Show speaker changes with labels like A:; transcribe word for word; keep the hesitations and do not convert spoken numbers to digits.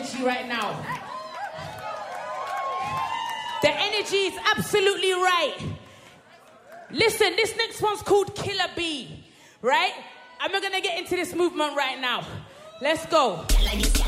A: energy right now. The energy is absolutely right. Listen, this next one's called Killer Bee, right? And we're gonna get into this movement right now. Let's go.